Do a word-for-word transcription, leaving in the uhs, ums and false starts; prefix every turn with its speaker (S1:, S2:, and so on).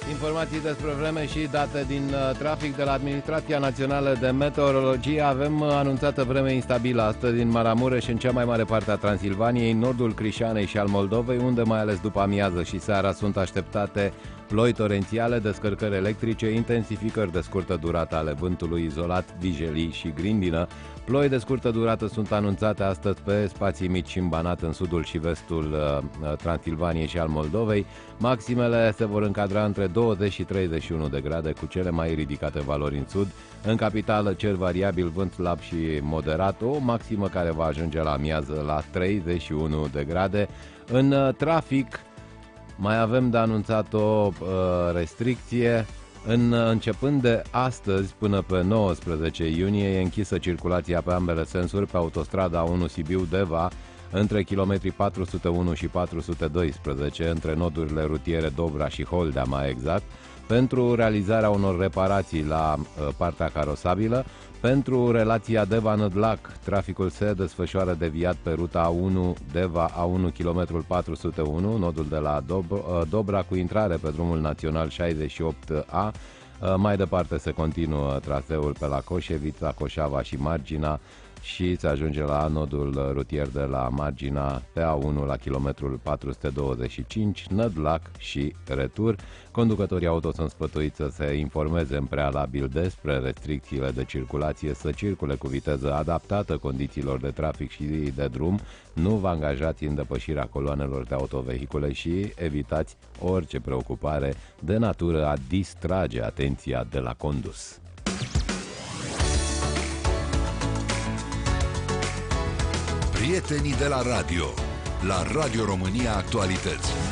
S1: Informații despre vreme și date din uh, trafic de la Administrația Națională de Meteorologie. Avem uh, anunțată vreme instabilă astăzi în Maramureș și în cea mai mare parte a Transilvaniei, nordul Crișanei și al Moldovei, unde mai ales după amiază și seara sunt așteptate ploi torențiale, descărcări electrice, intensificări de scurtă durată ale vântului izolat, vijelii și grindină. Ploi de scurtă durată sunt anunțate astăzi pe spații mici și în Banat, în sudul și vestul uh, Transilvaniei și al Moldovei. Maximele se vor încadra între douăzeci și treizeci și unu de grade, cu cele mai ridicate valori în sud. În capitală, cer variabil, vânt slab și moderat, o maximă care va ajunge la amiază la treizeci și unu de grade. În uh, trafic mai avem de anunțat o uh, restricție. În, începând de astăzi până pe nouăsprezece iunie e închisă circulația pe ambele sensuri pe autostrada unu Sibiu-Deva între kilometrii patru sute unu și patru sute doisprezece, între nodurile rutiere Dobra și Holdea mai exact, pentru realizarea unor reparații la uh, partea carosabilă. Pentru relația Deva-Nădlac, traficul se desfășoară deviat pe ruta A unu Deva A unu, kilometrul patru sute unu, nodul de la Dob- Dobra, cu intrare pe drumul național șaizeci și opt A. Mai departe se continuă traseul pe la Coșevița, Coșava și Margina și se ajunge la nodul rutier de la Margina pe A unu la kilometrul patru sute douăzeci și cinci, Nădlac și retur. Conducătorii auto sunt sfătuiți să se informeze în prealabil despre restricțiile de circulație, să circule cu viteză adaptată condițiilor de trafic și de drum, nu vă angajați în depășirea coloanelor de autovehicule și evitați orice preocupare de natură a distrage atenția de la condus.
S2: Prietenii de la radio, la Radio România Actualități.